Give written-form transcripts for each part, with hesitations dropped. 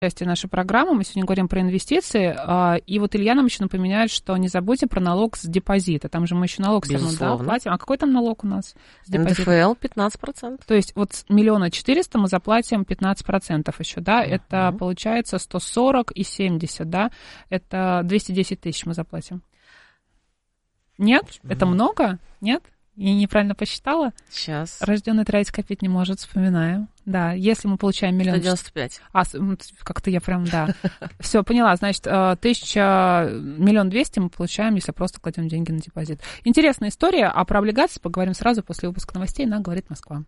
части нашей программы. Мы сегодня говорим про инвестиции. И вот Илья нам еще напоминает, что не забудьте про налог с депозита. Там же мы еще налог все равно платим. А какой там налог у нас с депозита? НДФЛ 15%. То есть вот с 1 400 000 мы заплатим 15% еще, да? Это получается 140 и 70, да? Это 210 000 мы заплатим. Нет? Это много? Нет? Я неправильно посчитала? Сейчас. Рожденный тратить копить не может, вспоминаю. Да, если мы получаем 1 195. Как-то я прям, да. Все, поняла. Значит, 1 200 000 мы получаем, если просто кладем деньги на депозит. Интересная история, а про облигации поговорим сразу после выпуска новостей на «Говорит Москва».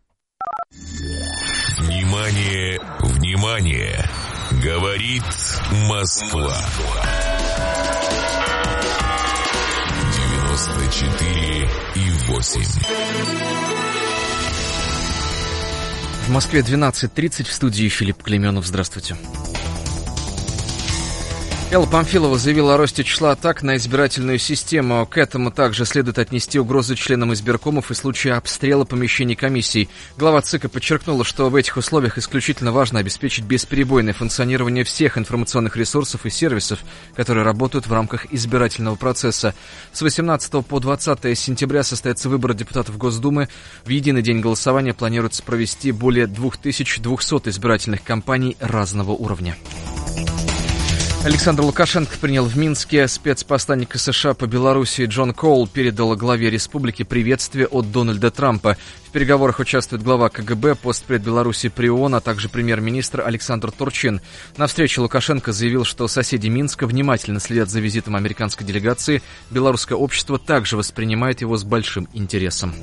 Внимание, внимание! Говорит Москва. 94,8. В Москве 12:30, в студии Филипп Клейменов. Здравствуйте. Элла Памфилова заявила о росте числа атак на избирательную систему. К этому также следует отнести угрозы членам избиркомов и случаи обстрела помещений комиссий. Глава ЦИКа подчеркнула, что в этих условиях исключительно важно обеспечить бесперебойное функционирование всех информационных ресурсов и сервисов, которые работают в рамках избирательного процесса. С 18 по 20 сентября состоятся выборы депутатов Госдумы. В единый день голосования планируется провести более 2200 избирательных кампаний разного уровня. Александр Лукашенко принял в Минске. Спецпосланник США по Беларуси Джон Коул передал главе республики приветствие от Дональда Трампа. В переговорах участвует глава КГБ, постпред Беларуси при ООН, а также премьер-министр Александр Турчин. На встрече Лукашенко заявил, что соседи Минска внимательно следят за визитом американской делегации. Белорусское общество также воспринимает его с большим интересом.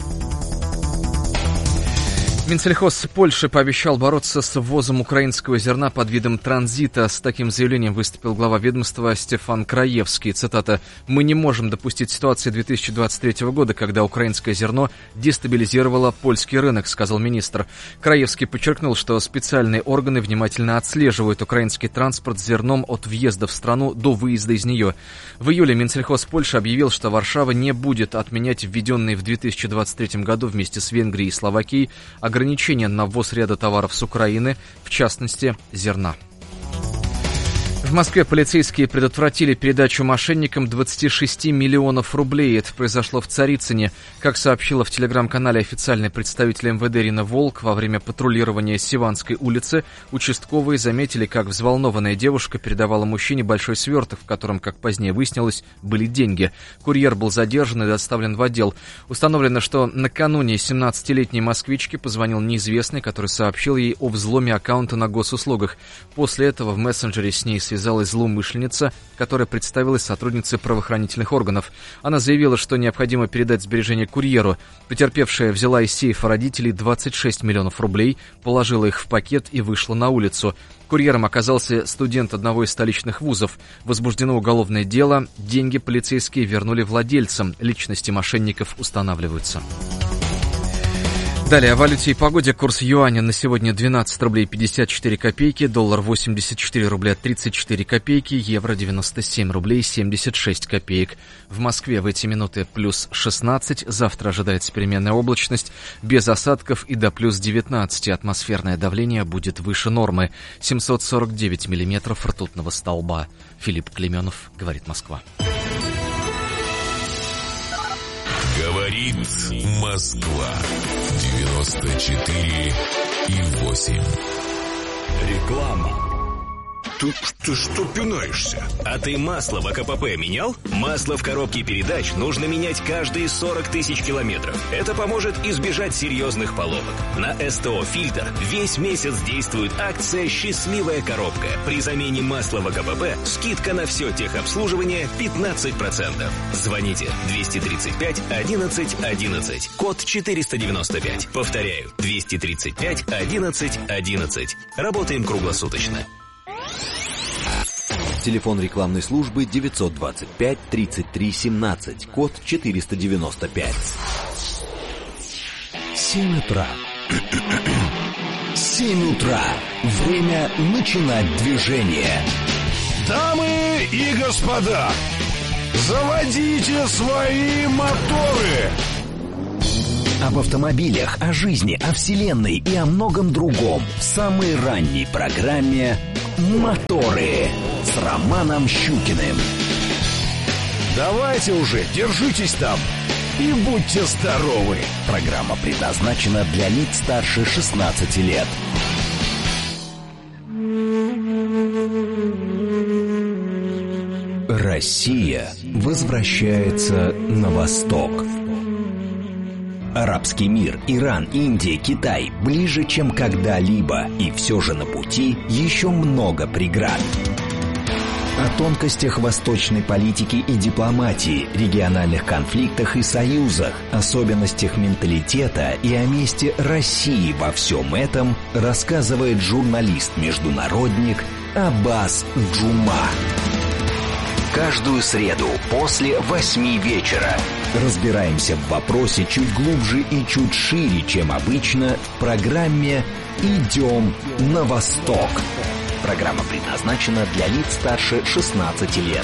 Минсельхоз Польши пообещал бороться с ввозом украинского зерна под видом транзита. С таким заявлением выступил глава ведомства Стефан Краевский. Цитата: «Мы не можем допустить ситуации 2023 года, когда украинское зерно дестабилизировало польский рынок», — сказал министр. Краевский подчеркнул, что специальные органы внимательно отслеживают украинский транспорт с зерном от въезда в страну до выезда из нее. В июле Минсельхоз Польши объявил, что Варшава не будет отменять введенные в 2023 году вместе с Венгрией и Словакией ограничения на ввоз ряда товаров с Украины, в частности, зерна. В Москве полицейские предотвратили передачу мошенникам 26 миллионов рублей. Это произошло в Царицыне. Как сообщила в телеграм-канале официальный представитель МВД Ирина Волк, во время патрулирования Севанской улицы участковые заметили, как взволнованная девушка передавала мужчине большой сверток, в котором, как позднее выяснилось, были деньги. Курьер был задержан и доставлен в отдел. Установлено, что накануне 17-летней москвичке позвонил неизвестный, который сообщил ей о взломе аккаунта на госуслугах. После этого в мессенджере с ней связалась злоумышленница, которая представилась сотрудницей правоохранительных органов. Она заявила, что необходимо передать сбережения курьеру. Потерпевшая взяла из сейфа родителей 26 миллионов рублей, положила их в пакет и вышла на улицу. Курьером оказался студент одного из столичных вузов. Возбуждено уголовное дело. Деньги полицейские вернули владельцам. Личности мошенников устанавливаются. Далее о валюте и погоде. Курс юаня на сегодня 12 рублей 54 копейки, доллар 84 рубля 34 копейки, евро 97 рублей 76 копеек. В Москве в эти минуты плюс 16, завтра ожидается переменная облачность, без осадков и до плюс 19. Атмосферное давление будет выше нормы, 749 миллиметров ртутного столба. Филипп Клейменов, говорит Москва. Говорит Москва. 94,8. Реклама. Ты что пинаешься? А ты масло в АКПП менял? Масло в коробке передач нужно менять каждые 40 тысяч километров. Это поможет избежать серьезных поломок. На СТО «Фильтр» весь месяц действует акция «Счастливая коробка». При замене масла в АКПП скидка на все техобслуживание 15%. Звоните 235 11 11. Код 495. Повторяю, 235 11 11. Работаем круглосуточно. Телефон рекламной службы 925 33 17, код 495. 7 утра. 7 утра. Время начинать движение. Дамы и господа, заводите свои моторы. Об автомобилях, о жизни, о вселенной и о многом другом в самой ранней программе «Моторы» с Романом Щукиным. Давайте уже, держитесь там и будьте здоровы. Программа предназначена для лиц старше 16 лет. Россия возвращается на восток. Арабский мир, Иран, Индия, Китай ближе, чем когда-либо, и все же на пути еще много преград. О тонкостях восточной политики и дипломатии, региональных конфликтах и союзах, особенностях менталитета и о месте России во всем этом рассказывает журналист-международник Аббас Джума. Каждую среду после 8 вечера разбираемся в вопросе чуть глубже и чуть шире, чем обычно, в программе «Идем на восток». Программа предназначена для лиц старше 16 лет.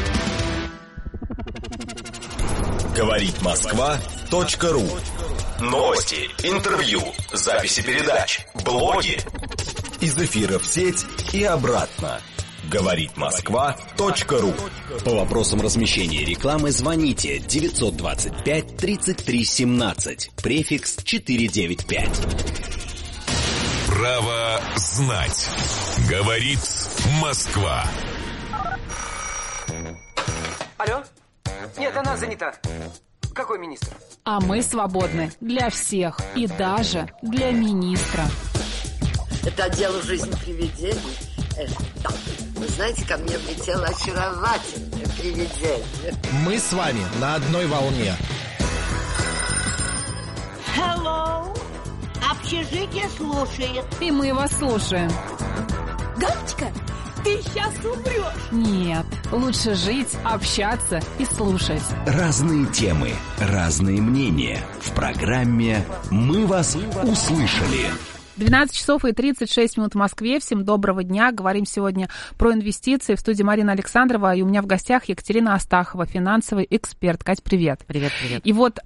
Говорит Москва.ру. Новости, интервью, записи передач, блоги. Из эфира в сеть и обратно. Говорит Москва.ру. По вопросам размещения рекламы звоните 925 33 17, префикс 495. Право знать. Говорит Москва. Алло? Нет, она занята. Какой министр? А мы свободны для всех и даже для министра. Это дело жизни привидений. Да. Вы знаете, ко мне влетело очаровательное привидение. Мы с вами на одной волне. Hello. Общежитие слушает. И мы вас слушаем. Галочка, ты сейчас умрешь. Нет, лучше жить, общаться и слушать. Разные темы, разные мнения. В программе «Мы вас услышали». 12 часов и 36 минут в Москве. Всем доброго дня. Говорим сегодня про инвестиции. В студии Марина Александрова. И у меня в гостях Екатерина Астахова, финансовый эксперт. Кать, привет. Привет, привет. И вот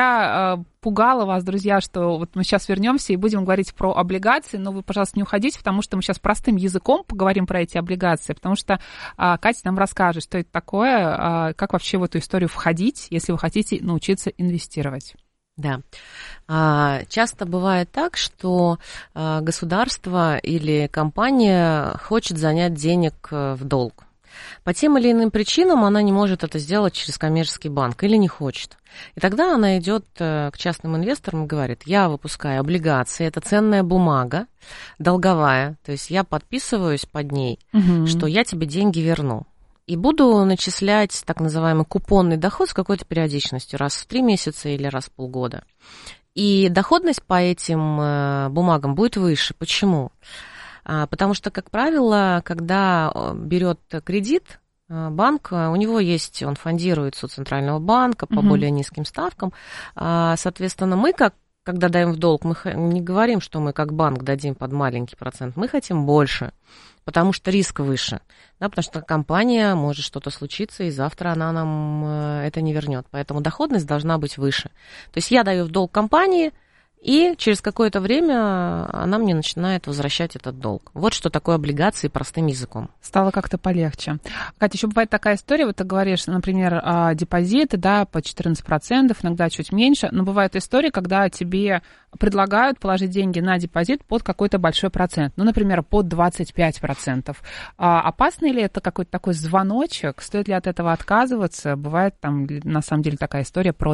я пугала вас, друзья, что вот мы сейчас вернемся и будем говорить про облигации. Но вы, пожалуйста, не уходите, потому что мы сейчас простым языком поговорим про эти облигации. Потому что Катя нам расскажет, что это такое, как вообще в эту историю входить, если вы хотите научиться инвестировать. Да. Часто бывает так, что государство или компания хочет занять денег в долг. По тем или иным причинам она не может это сделать через коммерческий банк или не хочет. И тогда она идет к частным инвесторам и говорит: я выпускаю облигации, это ценная бумага, долговая, то есть я подписываюсь под ней, что я тебе деньги верну. И буду начислять так называемый купонный доход с какой-то периодичностью, раз в 3 месяца или раз в полгода. И доходность по этим бумагам будет выше. Почему? Потому что, как правило, когда берет кредит банк, у него есть, он фондируется у Центрального банка по более низким ставкам. Соответственно, мы, когда даем в долг, мы не говорим, что мы как банк дадим под маленький процент, мы хотим больше, потому что риск выше, да, потому что компания, может что-то случиться, и завтра она нам это не вернет. Поэтому доходность должна быть выше. То есть я даю в долг компании, и через какое-то время она мне начинает возвращать этот долг. Вот что такое облигации простым языком. Стало как-то полегче. Катя, еще бывает такая история, вот ты говоришь, например, депозиты, да, по 14%, иногда чуть меньше, но бывает история, когда тебе предлагают положить деньги на депозит под какой-то большой процент, ну, например, под 25%. Опасно ли это какой-то такой звоночек? Стоит ли от этого отказываться? Бывает там, на самом деле, такая история про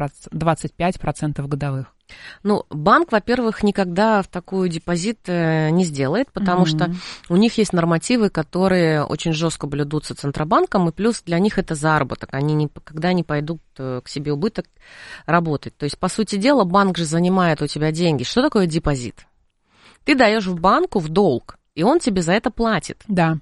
25% годовых. Ну, банк, во-первых, никогда в такой депозит не сделает, потому что у них есть нормативы, которые очень жестко блюдутся Центробанком, и плюс для них это заработок, они никогда не пойдут к себе убыток работать. То есть, по сути дела, банк же занимает у тебя деньги. Что такое депозит? Ты даешь в банку в долг, и он тебе за это платит. Да.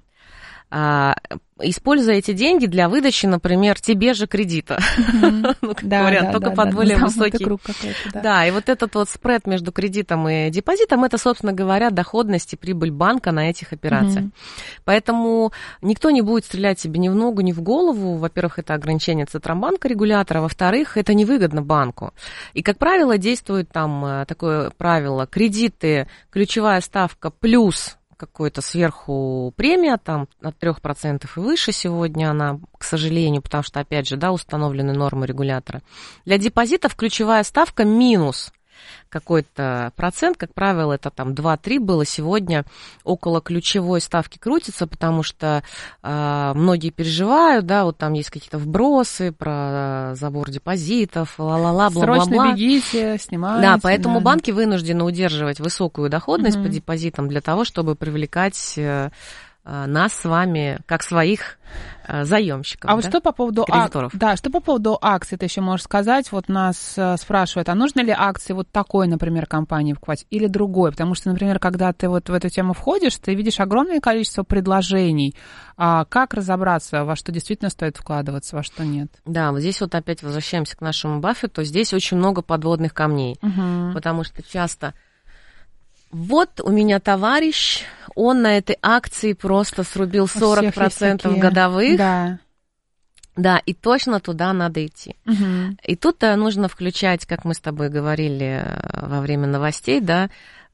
Используя эти деньги для выдачи, например, тебе же кредита. Ну, как говорят, только под более высокий. Да, и вот этот вот спред между кредитом и депозитом, это, собственно говоря, доходность и прибыль банка на этих операциях. Поэтому никто не будет стрелять себе ни в ногу, ни в голову. Во-первых, это ограничение Центробанка, регулятора. Во-вторых, это невыгодно банку. И, как правило, действует там такое правило: кредиты, ключевая ставка плюс какой-то сверху премия, там от 3% и выше сегодня она, к сожалению, потому что, опять же, да, установлены нормы регулятора. Для депозитов ключевая ставка минус какой-то процент, как правило, это там 2-3 было, сегодня около ключевой ставки крутится, потому что многие переживают, да, вот там есть какие-то вбросы про забор депозитов, ла-ла-ла, бла-бла-бла. Срочно бегите, снимайте. Да, поэтому банки вынуждены удерживать высокую доходность по депозитам для того, чтобы привлекать нас с вами как своих заемщиков. А вот что по поводу кредиторов? Что по поводу акций ты еще можешь сказать? Вот нас спрашивают, а нужно ли акции вот такой, например, компании вкладывать или другой? Потому что, например, когда ты вот в эту тему входишь, ты видишь огромное количество предложений. А как разобраться, во что действительно стоит вкладываться, во что нет? Да, вот здесь вот опять возвращаемся к нашему Баффету. Здесь очень много подводных камней, потому что часто... Вот у меня товарищ, он на этой акции просто срубил 40% годовых. Да. Да, и точно туда надо идти. И тут нужно включать, как мы с тобой говорили во время новостей, да,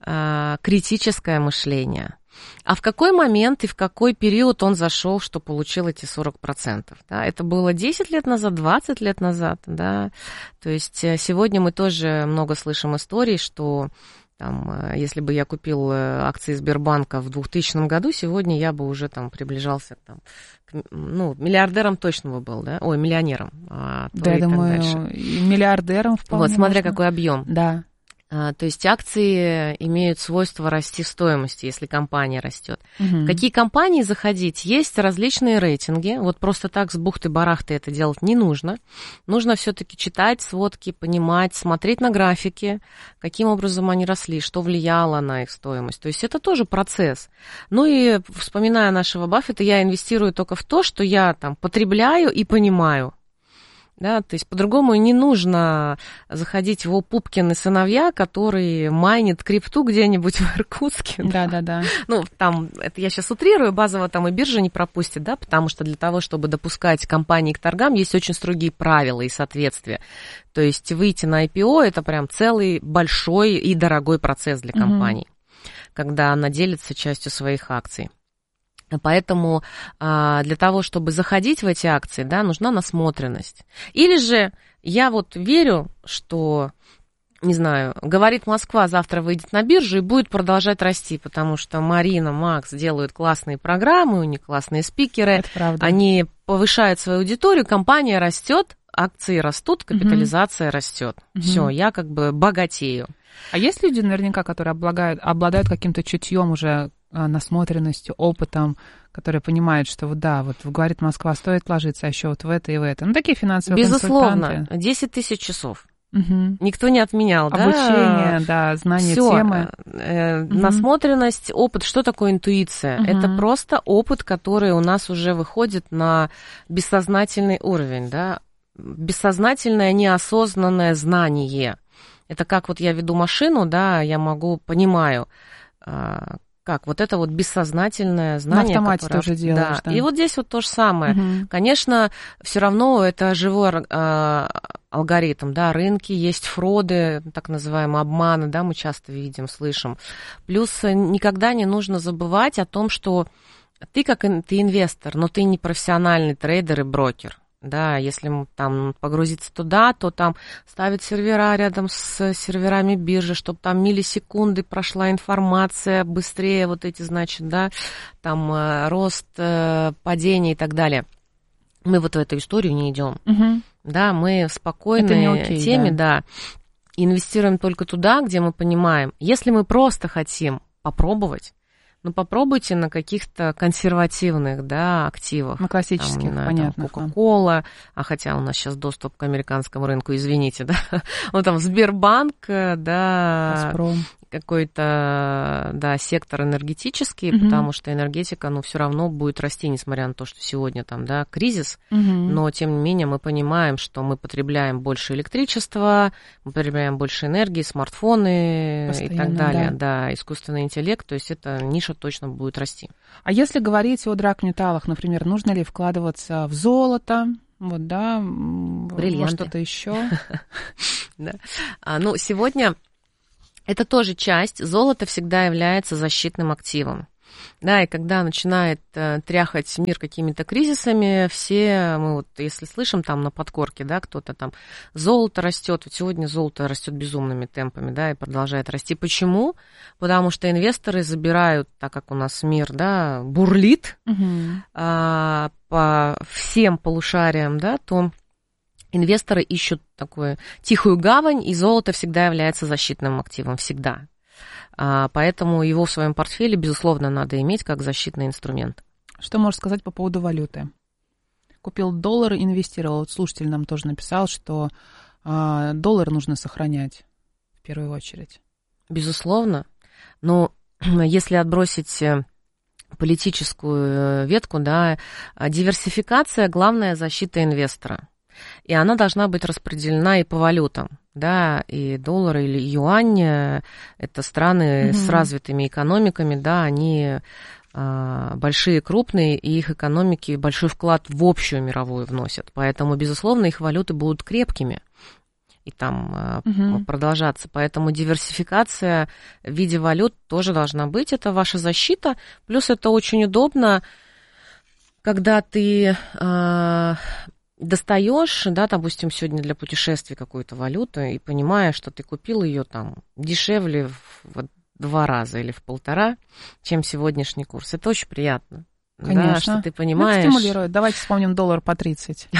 критическое мышление. А в какой момент и в какой период он зашел, что получил эти 40%? Да? Это было 10 лет назад, 20 лет назад. Да? То есть сегодня мы тоже много слышим историй, что... Там, если бы я купил акции Сбербанка в 2000 году, сегодня я бы уже там приближался к миллиардером точно бы был, да? Ой, миллионером. Да, я думаю, и миллиардером вполне. Вот, смотря можно. какой объем. Да. То есть акции имеют свойство расти в стоимости, если компания растет. В какие компании заходить? Есть различные рейтинги. Вот просто так с бухты-барахты это делать не нужно. Нужно все-таки читать сводки, понимать, смотреть на графики, каким образом они росли, что влияло на их стоимость. То есть это тоже процесс. Ну и вспоминая нашего Баффета, я инвестирую только в то, что я там потребляю и понимаю. Да, то есть по-другому не нужно заходить в Пупкины сыновья, который майнит крипту где-нибудь в Иркутске. Да. Ну, там, это я сейчас утрирую, базово там и биржа не пропустит, да, потому что для того, чтобы допускать компании к торгам, есть очень строгие правила и соответствия. То есть выйти на IPO – это прям целый большой и дорогой процесс для компании, когда она делится частью своих акций. Поэтому для того, чтобы заходить в эти акции, да, нужна насмотренность. Или же я вот верю, что, не знаю, говорит Москва, завтра выйдет на биржу и будет продолжать расти, потому что Марина, Макс делают классные программы, у них классные спикеры, они повышают свою аудиторию, компания растет, акции растут, капитализация растет. Все, я как бы богатею. А есть люди наверняка, которые обладают каким-то чутьем уже, насмотренностью, опытом, которые понимают, что вот да, вот говорит Москва, стоит ложиться, а еще вот в это и в это. Ну, такие финансовые безусловно, консультанты. 10 тысяч часов. Никто не отменял, обучение, да, знание темы. Насмотренность, опыт. Что такое интуиция? Это просто опыт, который у нас уже выходит на бессознательный уровень, да? Бессознательное, неосознанное знание. Это как вот я веду машину, да, я понимаю, как вот это вот бессознательное знание. На автомате тоже делаешь, да. И вот здесь вот то же самое. Конечно, все равно это живой алгоритм, да, рынки, есть фроды, так называемые обманы, да, мы часто видим, слышим. Плюс никогда не нужно забывать о том, что ты ты инвестор, но ты не профессиональный трейдер и брокер. Да, если там погрузиться туда, то там ставят сервера рядом с серверами биржи, чтобы там миллисекунды прошла информация, быстрее вот эти, значит, да, там рост, падение и так далее. Мы вот в эту историю не идем. Да, мы в спокойной теме, да, инвестируем только туда, где мы понимаем. Если мы просто хотим попробовать, ну, попробуйте на каких-то консервативных, да, активах. На классических, там, понятно. Кока-кола, хотя у нас сейчас доступ к американскому рынку, извините, да. Ну, там Сбербанк, да. Газпром. Какой-то, да, сектор энергетический, потому что энергетика, ну, все равно будет расти, несмотря на то, что сегодня там, да, кризис, но, тем не менее, мы понимаем, что мы потребляем больше электричества, мы потребляем больше энергии, смартфоны постоянно, и так далее, да, искусственный интеллект, то есть эта ниша точно будет расти. А если говорить о драгметаллах, например, нужно ли вкладываться в золото, вот, да, во что-то еще? Ну, сегодня... Это тоже часть. Золото всегда является защитным активом. Да, и когда начинает тряхать мир какими-то кризисами, все мы вот, если слышим там на подкорке, да, кто-то там, золото растет, вот сегодня золото растет безумными темпами, да, и продолжает расти. Почему? Потому что инвесторы забирают, так как у нас мир, да, бурлит по всем полушариям, да, то инвесторы ищут такую тихую гавань, и золото всегда является защитным активом, всегда. Поэтому его в своем портфеле, безусловно, надо иметь как защитный инструмент. Что можешь сказать по поводу валюты? Купил доллар, инвестировал. Вот слушатель нам тоже написал, что доллар нужно сохранять в первую очередь. Безусловно. Но если отбросить политическую ветку, да, диверсификация – главная защита инвестора. И она должна быть распределена и по валютам. Да, и доллар или юань – это страны с развитыми экономиками, да, они большие, крупные, и их экономики большой вклад в общую мировую вносят. Поэтому, безусловно, их валюты будут крепкими и там продолжаться. Поэтому диверсификация в виде валют тоже должна быть. Это ваша защита. Плюс это очень удобно, когда ты достаешь, да, допустим, сегодня для путешествий какую-то валюту и понимаешь, что ты купил ее там дешевле в 2 раза или в 1,5, чем сегодняшний курс. Это очень приятно. Конечно. Да, что ты понимаешь. Это стимулирует. Давайте вспомним доллар по 30.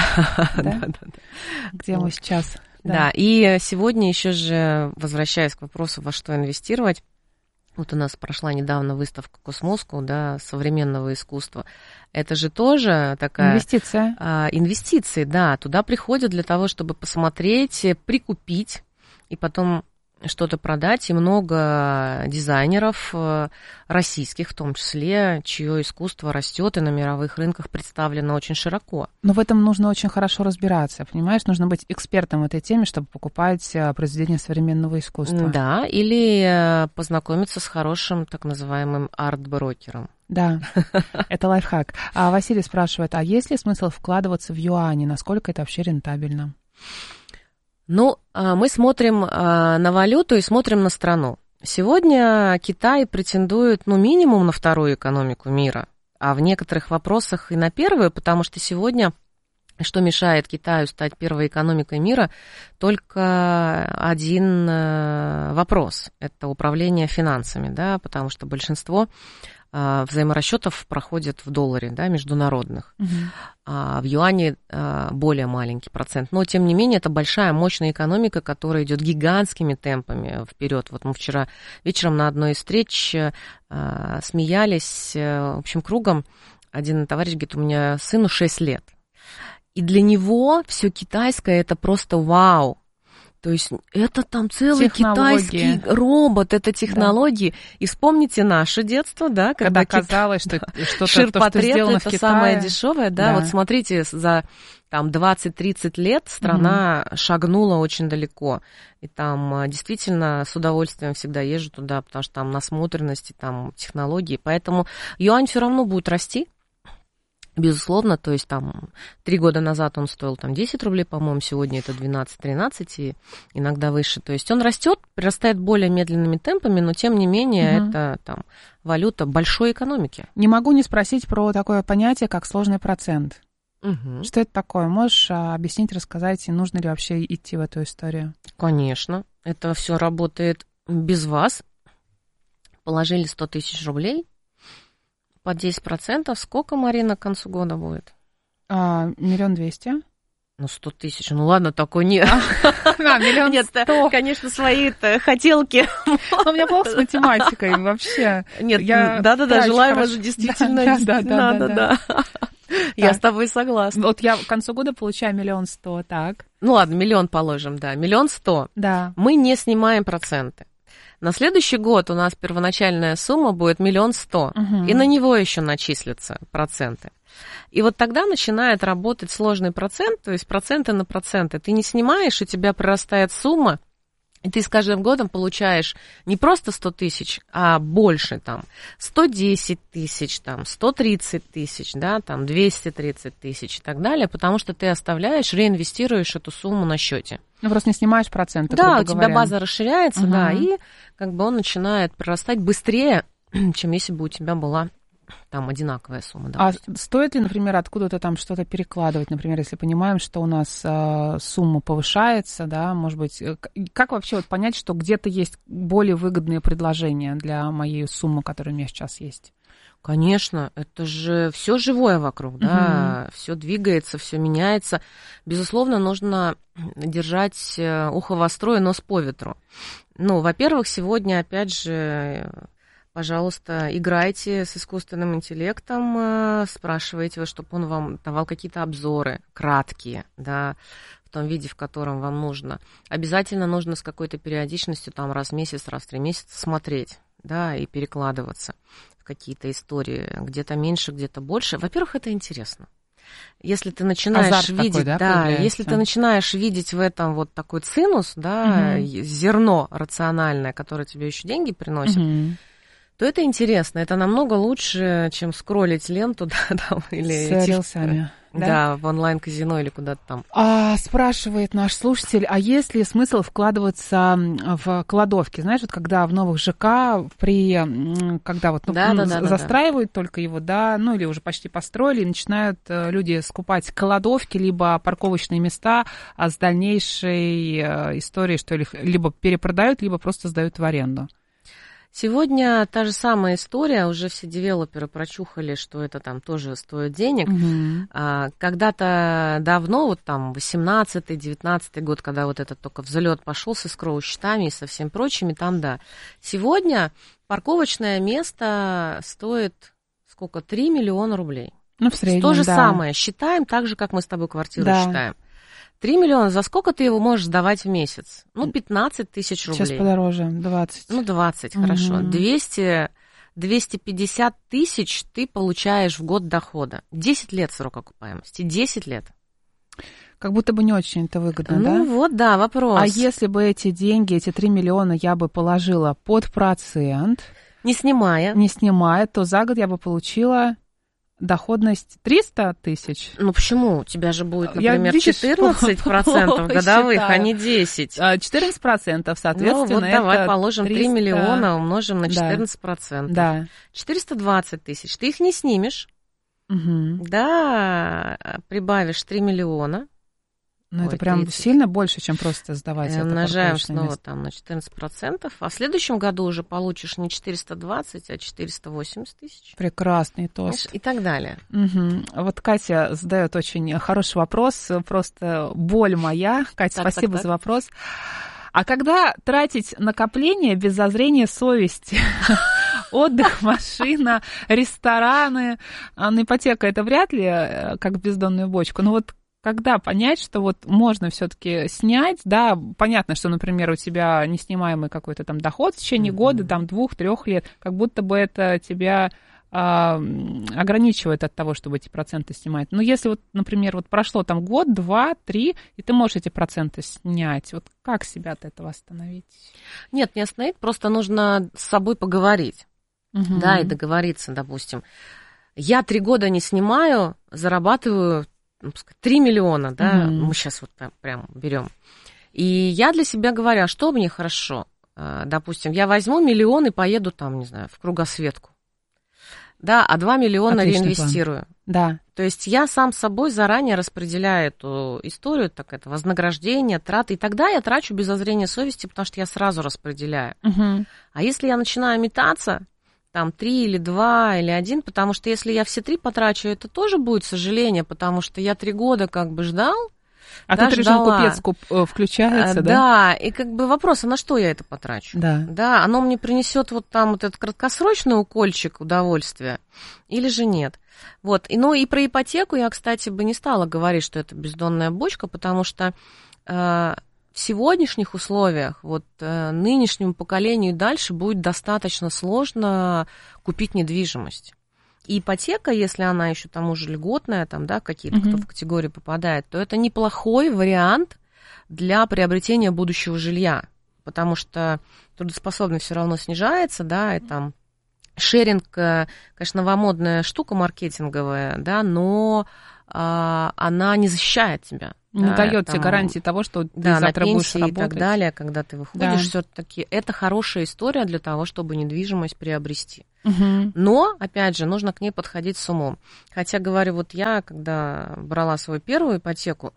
Где мы сейчас? Да, и сегодня еще же, возвращаясь к вопросу, во что инвестировать, вот у нас прошла недавно выставка «Космоску», да, современного искусства. Это же тоже такая... Инвестиция. Инвестиции, да. Туда приходят для того, чтобы посмотреть, прикупить и потом что-то продать. И много дизайнеров российских, в том числе, чье искусство растет и на мировых рынках представлено очень широко. Но в этом нужно очень хорошо разбираться, понимаешь? Нужно быть экспертом в этой теме, чтобы покупать произведения современного искусства. Да, или познакомиться с хорошим так называемым арт-брокером. Да, это лайфхак. Василий спрашивает, а есть ли смысл вкладываться в юани? Насколько это вообще рентабельно? Ну, мы смотрим на валюту и смотрим на страну. Сегодня Китай претендует, ну, минимум на вторую экономику мира, а в некоторых вопросах и на первую, потому что сегодня, что мешает Китаю стать первой экономикой мира, только один вопрос – это управление финансами, да, потому что большинство взаиморасчетов проходят в долларе, да, международных. В юане более маленький процент. Но, тем не менее, это большая, мощная экономика, которая идет гигантскими темпами вперед. Вот мы вчера вечером на одной из встреч смеялись, в общем, кругом. Один товарищ говорит, у меня сыну 6 лет. И для него все китайское – это просто вау. То есть это там целый китайский робот, это технологии. Да. И вспомните наше детство, да, когда казалось, что что-то ширпотреб сделано это самое дешевое, да. Вот смотрите, за там 20-30 лет страна шагнула очень далеко. И там действительно с удовольствием всегда езжу туда, потому что там насмотренности, там технологии. Поэтому юань все равно будет расти. Безусловно, то есть там 3 года назад он стоил там 10 рублей, по-моему, сегодня это 12-13 и иногда выше. То есть он растет, прирастает более медленными темпами, но тем не менее это там валюта большой экономики. Не могу не спросить про такое понятие, как сложный процент. Что это такое? Можешь объяснить, рассказать, и нужно ли вообще идти в эту историю? Конечно, это все работает без вас. Положили 100 тысяч рублей. Под 10%. Сколько, Марина, к концу года будет? 1 200 000. Ну, 100 тысяч. Ну, ладно, такой нет. 1 100 000. Конечно, свои-то хотелки. У меня плохо с математикой вообще. Нет, да-да-да, желаю вас действительно. Да. Я с тобой согласна. Вот я к концу года получаю 1 100 000, так. Ну, ладно, 1 000 000 положим, да. 1 100 000. Да. Мы не снимаем проценты. На следующий год у нас первоначальная сумма будет 1 100 000, и на него еще начислятся проценты. И вот тогда начинает работать сложный процент, то есть проценты на проценты. Ты не снимаешь, у тебя прирастает сумма, и ты с каждым годом получаешь не просто 100 тысяч, а больше, там, 110 тысяч, там, 130 тысяч, да, там, 230 тысяч и так далее, потому что ты оставляешь, реинвестируешь эту сумму на счете. Ну, просто не снимаешь проценты, да, грубо у тебя база расширяется, да, и как бы он начинает прирастать быстрее, чем если бы у тебя была там одинаковая сумма. Допустим. А стоит ли, например, откуда-то там что-то перекладывать? Например, если понимаем, что у нас сумма повышается, да, может быть, как вообще вот понять, что где-то есть более выгодные предложения для моей суммы, которая у меня сейчас есть? Конечно, это же все живое вокруг, да, все двигается, все меняется. Безусловно, нужно держать ухо востро и нос по ветру. Ну, во-первых, сегодня, опять же, пожалуйста, играйте с искусственным интеллектом, спрашивайте его, чтобы он вам давал какие-то обзоры краткие, да, в том виде, в котором вам нужно. Обязательно нужно с какой-то периодичностью, там, раз в месяц, раз в 3 месяца смотреть, да, и перекладываться в какие-то истории, где-то меньше, где-то больше. Во-первых, это интересно. Если ты начинаешь азарт видеть, такой, да, если ты начинаешь видеть в этом вот такой цинус, да, зерно рациональное, которое тебе еще деньги приносит, то это интересно. Это намного лучше, чем скроллить ленту, да, там, или с рилсами. Да, в онлайн-казино или куда-то там. Спрашивает наш слушатель, а есть ли смысл вкладываться в кладовки? Знаешь, вот когда в новых ЖК, когда вот застраивают только его, да, ну или уже почти построили, и начинают люди скупать кладовки, либо парковочные места, с дальнейшей историей, что либо перепродают, либо просто сдают в аренду. Сегодня та же самая история, уже все девелоперы прочухали, что это там тоже стоит денег. Когда-то давно, вот там 18-19 год, когда вот этот только взлет пошел с эскроу-счетами и со всем прочими, там да. Сегодня парковочное место стоит сколько? 3 миллиона рублей. Ну, в среднем, то же самое. Считаем так же, как мы с тобой квартиру считаем. 3 миллиона, за сколько ты его можешь сдавать в месяц? Ну, 15 тысяч рублей. Сейчас подороже, 20. Ну, 20, хорошо. 250 тысяч ты получаешь в год дохода. 10 лет срок окупаемости, 10 лет. Как будто бы не очень это выгодно, да? Ну, вот, да, вопрос. А если бы эти деньги, эти 3 миллиона я бы положила под процент... Не снимая, то за год я бы получила... Доходность 300 тысяч? Ну почему? У тебя же будет, например, 14% годовых, а не 10%. 14%, соответственно, ну, вот давай положим 3 миллиона, умножим на 14%. Да. 420 тысяч. Ты их не снимешь, да, прибавишь 3 миллиона. Ну, это прям 30. Сильно больше, чем просто сдавать это. Умножаем снова там на 14%, а в следующем году уже получишь не 420, а 480 тысяч. Прекрасный тост. И так далее. Вот Катя задает очень хороший вопрос, просто боль моя. Катя, спасибо за вопрос. А когда тратить накопления без зазрения совести? Отдых, машина, рестораны, ипотека — это вряд ли как бездонную бочку. Но вот когда понять, что вот можно все-таки снять, да, понятно, что, например, у тебя неснимаемый какой-то там доход в течение года, там 2-3 лет, как будто бы это тебя ограничивает от того, чтобы эти проценты снимать. Но если вот, например, вот прошло там год, 2, 3, и ты можешь эти проценты снять, вот как себя от этого остановить? Нет, не остановить, просто нужно с собой поговорить, да, и договориться, допустим. Я 3 года не снимаю, зарабатываю 3 миллиона, да, мы сейчас вот прям берем. И я для себя говорю, а что мне хорошо? Допустим, я возьму 1 миллион и поеду там, не знаю, в кругосветку. Да, а 2 миллиона реинвестирую. Да. То есть я сам собой заранее распределяю эту историю, так это вознаграждение, траты. И тогда я трачу без зазрения совести, потому что я сразу распределяю. А если я начинаю метаться, там 3 или 2 или 1, потому что если я все 3 потрачу, это тоже будет сожаление, потому что я 3 года как бы ждал. А тут режим купец включается, да? Да, и как бы вопрос, а на что я это потрачу? Да, оно мне принесет вот там вот этот краткосрочный укольчик удовольствия или же нет? Вот, ну и про ипотеку я, кстати, бы не стала говорить, что это бездонная бочка, потому что в сегодняшних условиях, вот нынешнему поколению и дальше будет достаточно сложно купить недвижимость. И ипотека, если она еще там уже льготная, там, да, какие-то, кто в категорию попадает, то это неплохой вариант для приобретения будущего жилья, потому что трудоспособность все равно снижается, да, и там шеринг, конечно, новомодная штука маркетинговая, да, но она не защищает тебя. Не дает тебе гарантии того, что ты завтра будешь работать. И так далее, когда ты выходишь, все-таки это хорошая история для того, чтобы недвижимость приобрести. Но, опять же, нужно к ней подходить с умом. Хотя, говорю, вот я, когда брала свою первую ипотеку,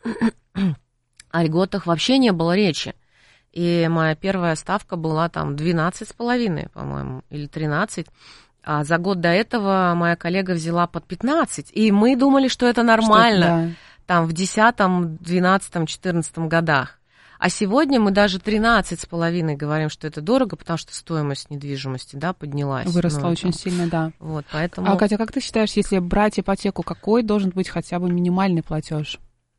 о льготах вообще не было речи. И моя первая ставка была там 12,5, по-моему, или 13. А за год до этого моя коллега взяла под 15. И мы думали, что это нормально. Там в 10, 12, 14 годах. А сегодня мы даже 13,5 говорим, что это дорого, потому что стоимость недвижимости, да, поднялась. Выросла очень сильно, да. Вот, поэтому... А, Катя, как ты считаешь, если брать ипотеку, какой должен быть хотя бы минимальный платеж?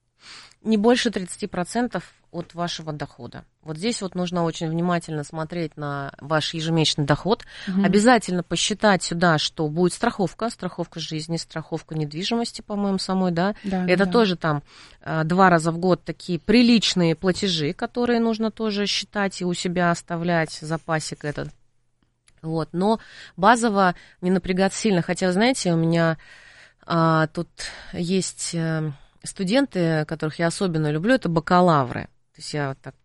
Не больше 30% от вашего дохода. Вот здесь вот нужно очень внимательно смотреть на ваш ежемесячный доход. Обязательно посчитать сюда, что будет страховка жизни, страховка недвижимости, по-моему, самой, да? Это тоже там 2 раза в год такие приличные платежи, которые нужно тоже считать и у себя оставлять, запасик этот. Вот. Но базово не напрягаться сильно. Хотя, знаете, у меня тут есть... студенты, которых я особенно люблю, это бакалавры. То есть я вот так...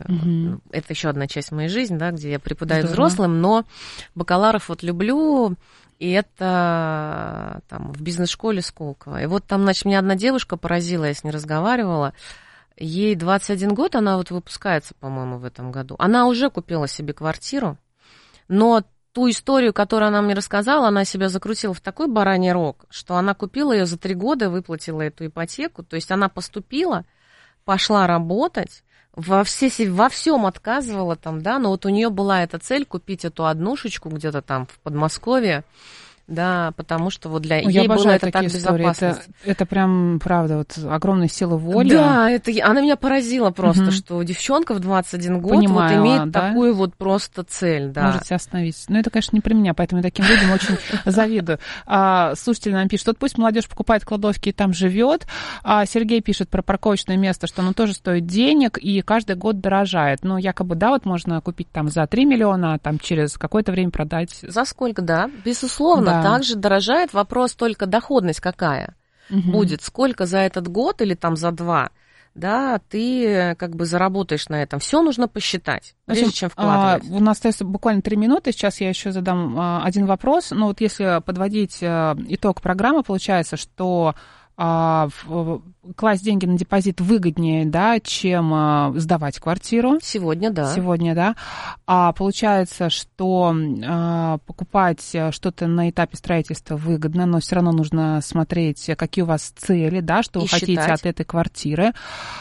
Это еще одна часть моей жизни, да, где я преподаю взрослым, но бакалавров вот люблю, и это там в бизнес-школе Сколково. И вот там, значит, меня одна девушка поразила, я с ней разговаривала. Ей 21 год, она вот выпускается, по-моему, в этом году. Она уже купила себе квартиру, но ту историю, которую она мне рассказала, она себя закрутила в такой бараний рог, что она купила ее за 3 года, выплатила эту ипотеку. То есть она поступила, пошла работать, во всем отказывала там, да, но вот у нее была эта цель купить эту однушечку где-то там в Подмосковье, да, потому что вот для ей было это так безопасно. Это прям, правда, вот огромная сила воли. Да, она меня поразила просто, что девчонка в 21 год вот имеет такую вот просто цель, да. Можете остановить. Но это, конечно, не про меня, поэтому я таким людям очень завидую. Слушатели нам пишут, вот пусть молодежь покупает кладовки и там живет. Сергей пишет про парковочное место, что оно тоже стоит денег и каждый год дорожает. Ну, якобы, да, вот можно купить там за 3 миллиона, а там через какое-то время продать. За сколько, да, безусловно. Также дорожает, вопрос только доходность какая будет, сколько за этот год или там за 2, да, ты как бы заработаешь на этом. Все нужно посчитать, прежде чем вкладывать. У нас остается буквально 3 минуты, сейчас я еще задам один вопрос. Ну вот если подводить итог программы, получается, что класть деньги на депозит выгоднее, да, чем сдавать квартиру. Сегодня, да. Сегодня, да. А получается, что покупать что-то на этапе строительства выгодно, но все равно нужно смотреть, какие у вас цели, да, что вы хотите от этой квартиры.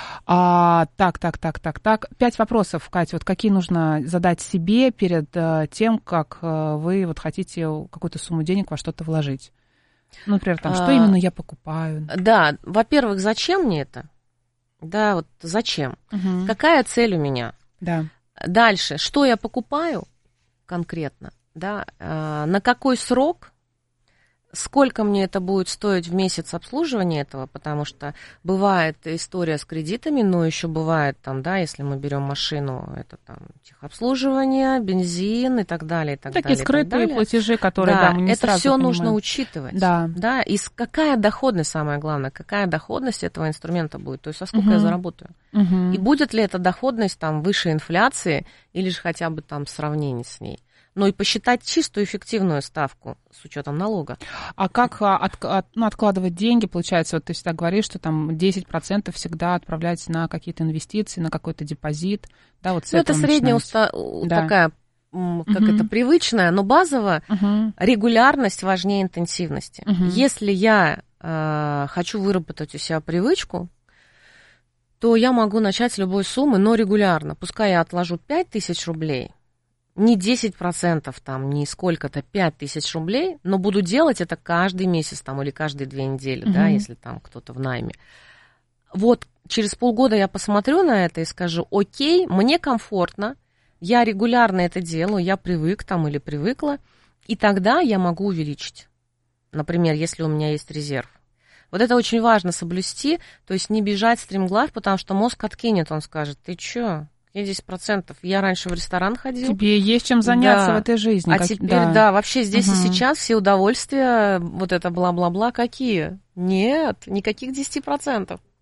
Так. 5 вопросов, Катя, вот какие нужно задать себе перед тем, как вы вот хотите какую-то сумму денег во что-то вложить. Например, там, что именно я покупаю? Да, во-первых, зачем мне это? Да, вот зачем? Какая цель у меня? Да. Дальше, что я покупаю конкретно? Да, на какой срок? Сколько мне это будет стоить в месяц обслуживания этого? Потому что бывает история с кредитами, но еще бывает там, да, если мы берем машину, это там техобслуживание, бензин и так далее, и так далее. Такие скрытые платежи, которые, да, мы не это сразу все понимаем. Нужно учитывать. Да. Да, и какая доходность, самое главное, какая доходность этого инструмента будет, то есть, а сколько я заработаю. И будет ли эта доходность там выше инфляции или же хотя бы там сравнение с ней. Ну и посчитать чистую эффективную ставку с учетом налога. А как откладывать деньги, получается, вот ты всегда говоришь, что там 10% всегда отправлять на какие-то инвестиции, на какой-то депозит. Да, вот с этого это средняя такая, как это, привычная, но базово регулярность важнее интенсивности. Если я хочу выработать у себя привычку, то я могу начать с любой суммы, но регулярно. Пускай я отложу 5000 рублей, не 10%, там, не сколько-то, 5000 рублей, но буду делать это каждый месяц там, или каждые 2 недели, да, если там кто-то в найме. Вот через полгода я посмотрю на это и скажу, окей, мне комфортно, я регулярно это делаю, я привык там или привыкла, и тогда я могу увеличить. Например, если у меня есть резерв. Вот это очень важно соблюсти, то есть не бежать стремглав, потому что мозг откинет, он скажет, ты чё? 10%. Я раньше в ресторан ходил. Тебе есть чем заняться в этой жизни. А теперь, да, вообще здесь и сейчас все удовольствия, вот это бла-бла-бла, какие? Нет, никаких 10%.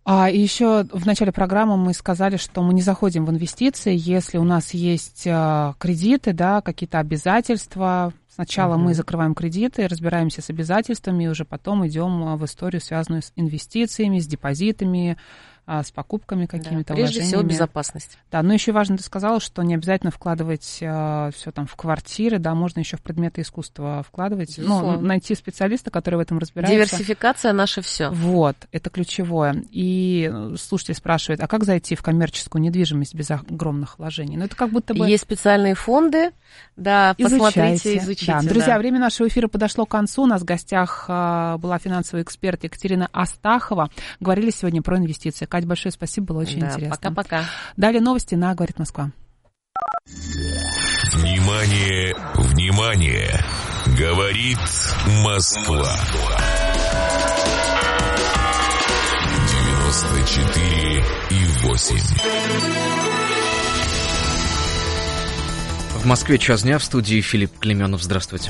И еще в начале программы мы сказали, что мы не заходим в инвестиции, если у нас есть кредиты, да, какие-то обязательства. Сначала мы закрываем кредиты, разбираемся с обязательствами, и уже потом идем в историю, связанную с инвестициями, с депозитами, с покупками какими-то, прежде вложениями. всего безопасность. Да, но еще важно, ты сказала, что не обязательно вкладывать все там в квартиры, да, можно еще в предметы искусства вкладывать. Ну, найти специалиста, который в этом разбирается. Диверсификация наше все. Вот, это ключевое. И слушатель спрашивает, а как зайти в коммерческую недвижимость без огромных вложений? Ну, это как будто бы... Есть специальные фонды, да, посмотрите, изучите. Да. Друзья, время нашего эфира подошло к концу. У нас в гостях была финансовый эксперт Екатерина Астахова. Говорили сегодня про инвестиции. Кать, большое спасибо, было очень интересно. Пока-пока. Далее новости на «Говорит Москва». Внимание, внимание! Говорит Москва. 94,8. В Москве час дня, в студии Филипп Клеменов. Здравствуйте.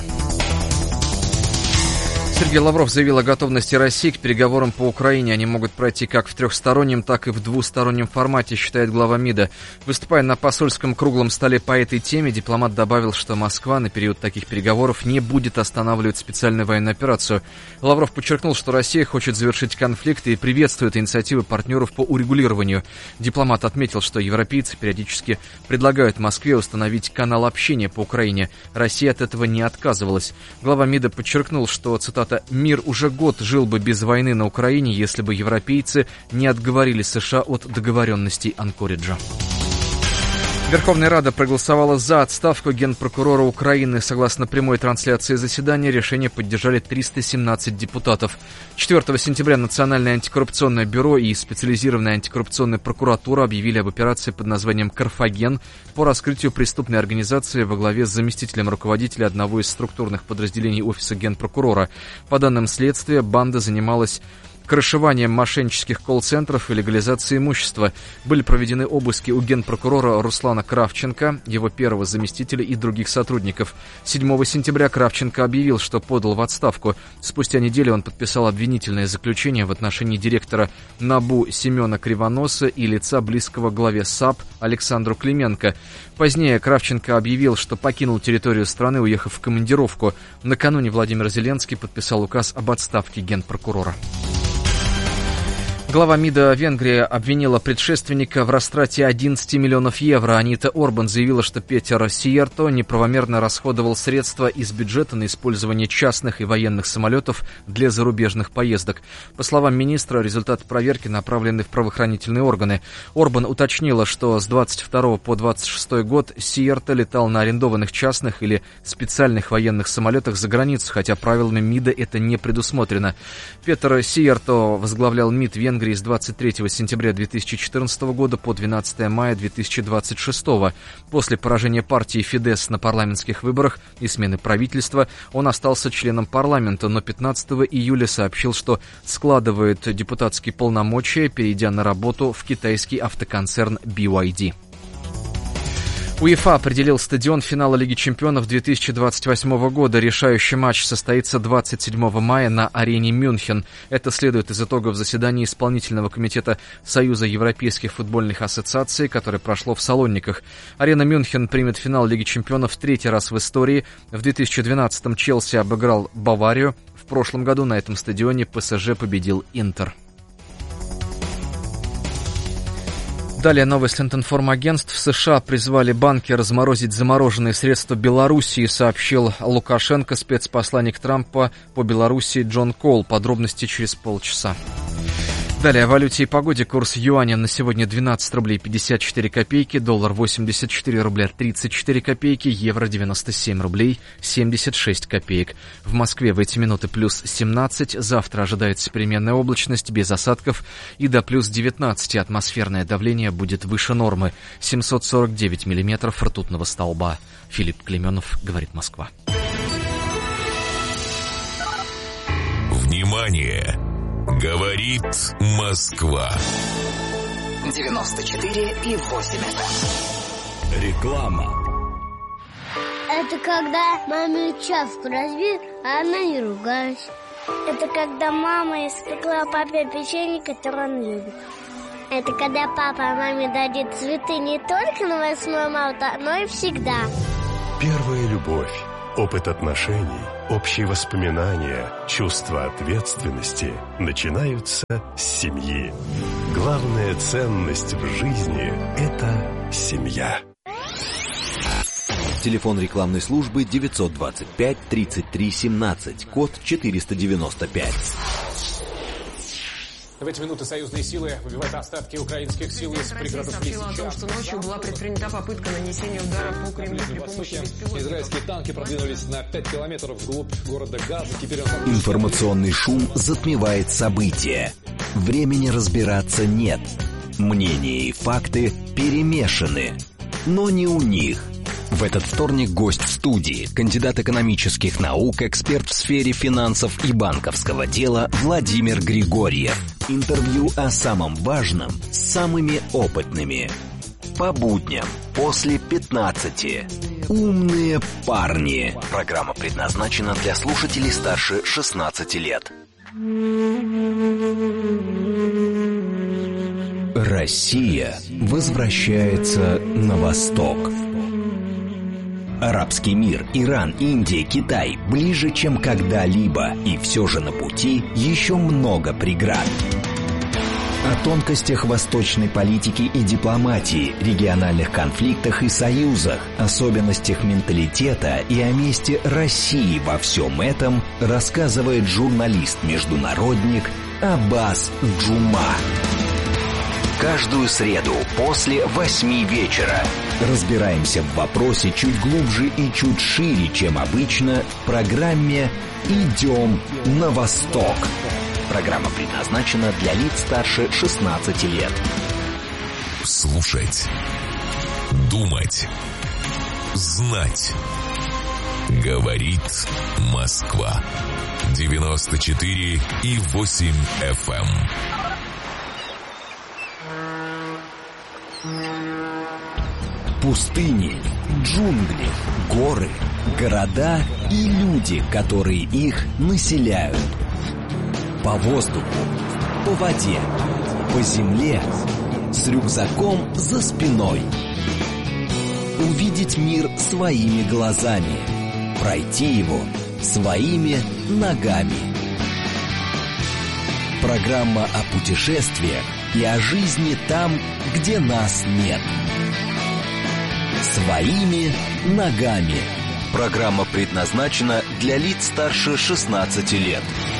Сергей Лавров заявил о готовности России к переговорам по Украине. Они могут пройти как в трехстороннем, так и в двустороннем формате, считает глава МИДа. Выступая на посольском круглом столе по этой теме, дипломат добавил, что Москва на период таких переговоров не будет останавливать специальную военную операцию. Лавров подчеркнул, что Россия хочет завершить конфликт и приветствует инициативы партнеров по урегулированию. Дипломат отметил, что европейцы периодически предлагают Москве установить канал общения по Украине. Россия от этого не отказывалась. Глава МИДа подчеркнул, что, цитата, «Мир уже год жил бы без войны на Украине, если бы европейцы не отговорили США от договоренностей Анкориджа». Верховная Рада проголосовала за отставку генпрокурора Украины. Согласно прямой трансляции заседания, решение поддержали 317 депутатов. 4 сентября Национальное антикоррупционное бюро и специализированная антикоррупционная прокуратура объявили об операции под названием «Карфаген» по раскрытию преступной организации во главе с заместителем руководителя одного из структурных подразделений Офиса генпрокурора. По данным следствия, банда занималась крышеванием мошеннических колл-центров и легализацией имущества. Были проведены обыски у генпрокурора Руслана Кравченко, его первого заместителя и других сотрудников. 7 сентября Кравченко объявил, что подал в отставку. Спустя неделю он подписал обвинительное заключение в отношении директора НАБУ Семена Кривоноса и лица близкого главе САП Александру Клименко. Позднее Кравченко объявил, что покинул территорию страны, уехав в командировку. Накануне Владимир Зеленский подписал указ об отставке генпрокурора. Глава МИДа Венгрии обвинила предшественника в растрате 11 миллионов евро. Анита Орбан заявила, что Петер Сиерто неправомерно расходовал средства из бюджета на использование частных и военных самолетов для зарубежных поездок. По словам министра, результаты проверки направлены в правоохранительные органы. Орбан уточнила, что с 22 по 26 год Сиерто летал на арендованных частных или специальных военных самолетах за границу, хотя правилами МИДа это не предусмотрено. Петер Сиерто возглавлял МИД Венгрии с 23 сентября 2014 года по 12 мая 2026. После поражения партии Фидес на парламентских выборах и смены правительства он остался членом парламента, но 15 июля сообщил, что складывает депутатские полномочия, перейдя на работу в китайский автоконцерн BYD. УЕФА определил стадион финала Лиги чемпионов 2028 года. Решающий матч состоится 27 мая на арене Мюнхен. Это следует из итогов заседания исполнительного комитета Союза европейских футбольных ассоциаций, которое прошло в Салониках. Арена Мюнхен примет финал Лиги чемпионов в третий раз в истории. В 2012-м Челси обыграл Баварию. В прошлом году на этом стадионе ПСЖ победил Интер. Далее новость информагентств. США призвали банки разморозить замороженные средства Белоруссии, сообщил Лукашенко, спецпосланник Трампа по Белоруссии Джон Кол. Подробности через полчаса. Далее о валюте и погоде. Курс юаня на сегодня 12 рублей 54 копейки, доллар 84 рубля 34 копейки, евро 97 рублей 76 копеек. В Москве в эти минуты плюс 17, завтра ожидается переменная облачность без осадков и до плюс 19 атмосферное давление будет выше нормы, 749 миллиметров ртутного столба. Филипп Клеменов, говорит Москва. Внимание! Говорит Москва. 94,8 FM. Реклама. Это когда маме чашку разбил, а она не ругалась. Это когда мама испекла папе печенье, которое он любит. Это когда папа маме дарит цветы не только на 8 марта, но и всегда. Первая любовь, опыт отношений, общие воспоминания, чувство ответственности начинаются с семьи. Главная ценность в жизни – это семья. Телефон рекламной службы 925 33 17, код 495. В эти минуты союзные силы выбивают остатки украинских сил из пригородов Лисичанска. Россия сообщила о том, что ночью была предпринята попытка нанесения удара по Кремлю при помощи беспилотников. Израильские танки продвинулись на 5 километров вглубь города Газа. Теперь Информационный шум затмевает события. Времени разбираться нет. Мнения и факты перемешаны. Но не у них. В этот вторник гость в студии, кандидат экономических наук, эксперт в сфере финансов и банковского дела Владимир Григорьев. Интервью о самом важном с самыми опытными. По будням после 15. Умные парни. Программа предназначена для слушателей старше 16 лет. Россия возвращается на восток. Арабский мир, Иран, Индия, Китай ближе, чем когда-либо, и все же на пути еще много преград. О тонкостях восточной политики и дипломатии, региональных конфликтах и союзах, особенностях менталитета и о месте России во всем этом рассказывает журналист-международник Аббас Джума. Каждую среду после 8 вечера разбираемся в вопросе чуть глубже и чуть шире, чем обычно, в программе «Идем на восток». Программа предназначена для лиц старше 16 лет. Слушать, думать, знать. Говорит Москва. 94,8 FM. Пустыни, джунгли, горы, города и люди, которые их населяют. По воздуху, по воде, по земле, с рюкзаком за спиной. Увидеть мир своими глазами, пройти его своими ногами. Программа о путешествиях и о жизни там, где нас нет. Своими ногами. Программа предназначена для лиц старше 16 лет.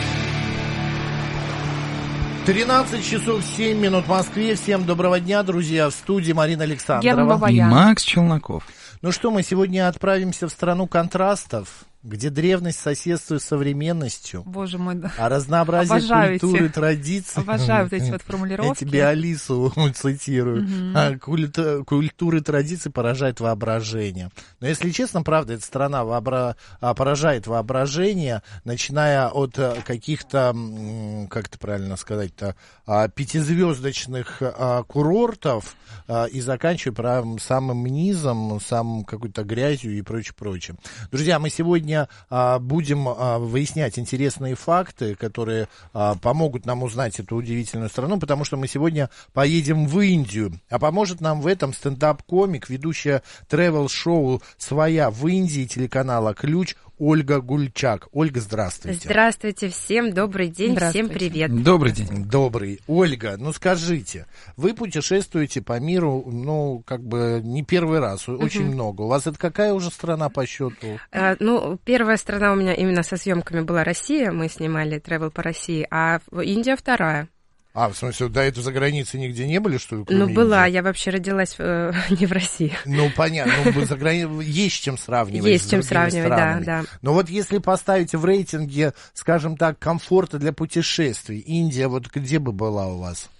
13 часов 7 минут в Москве. Всем доброго дня, друзья. В студии Марина Александрова и Макс Челноков. Ну что, мы сегодня отправимся в страну контрастов, где древность соседствует с современностью. Боже мой, да. А разнообразие культуры, традиций... Обожаю вот эти вот формулировки. Я тебе Алису цитирую. Культуры, традиции поражают воображение. Но если честно, правда, эта страна поражает воображение, начиная от каких-то, как это правильно сказать-то, пятизвездочных курортов и заканчивая самым низом, самым какой-то грязью и прочее. Друзья, мы сегодня будем выяснять интересные факты, которые помогут нам узнать эту удивительную страну, потому что мы сегодня поедем в Индию. А поможет нам в этом стендап-комик, ведущая тревел-шоу «Своя в Индии» телеканала «Ключ» Ольга Гульчак. Ольга, здравствуйте. Здравствуйте всем, добрый день, всем привет. Добрый день. Добрый. Ольга, ну скажите, вы путешествуете по миру, ну, как бы не первый раз, очень много. У вас это какая уже страна по счету? Ну, первая страна у меня именно со съемками была Россия, мы снимали тревел по России, а Индия вторая. А, в смысле, до этого за границей нигде не были, что ли? Ну, была, я вообще родилась не в России. Ну, понятно, за границей есть чем сравнивать. Есть чем сравнивать, да. Но вот если поставить в рейтинге, скажем так, комфорта для путешествий, Индия, вот где бы была у вас?